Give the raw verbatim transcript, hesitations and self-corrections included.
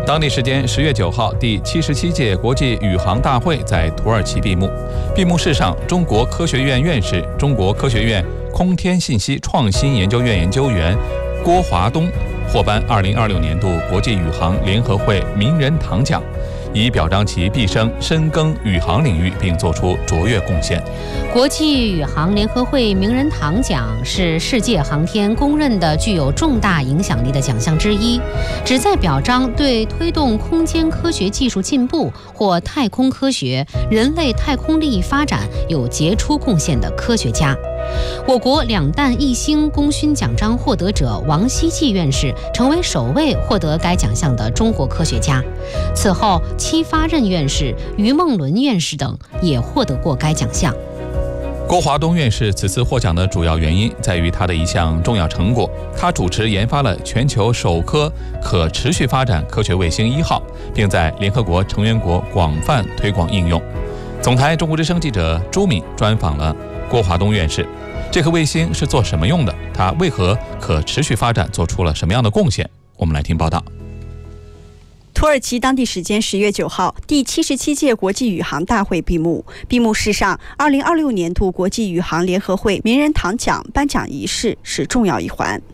当地时间十月九号，第七十七届国际宇航大会在土耳其闭幕。闭幕式上，中国科学院院士、中国科学院空天信息创新研究院研究员郭华东获颁二零二六年度国际宇航联合会名人堂奖，以表彰其毕生深耕宇航领域并作出卓越贡献。 国际宇航联合会名人堂奖是世界航天公认的具有重大影响力的奖项之一，旨在表彰对推动空间科学技术进步或太空科学、人类太空利益发展有杰出贡献的科学家。我国两弹一星功勋奖章获得者王希季院士成为首位获得该奖项的中国科学家。此后，戚发轫院士、于梦伦院士等也获得过该奖项。 郭华东院士此次获奖的主要原因在于他的一项重要成果，他主持研发了全球首颗可持续发展科学卫星一号，并在联合国成员国广泛推广应用。总台中国之声记者朱敏专访了郭华东院士，这颗卫星是做什么用的？它为何可持续发展做出了什么样的贡献？我们来听报道。 土耳其当地时间十月九号，第七十七届国际宇航大会闭幕。闭幕式上，二零二六年度国际宇航联合会名人堂奖颁奖仪式是重要一环。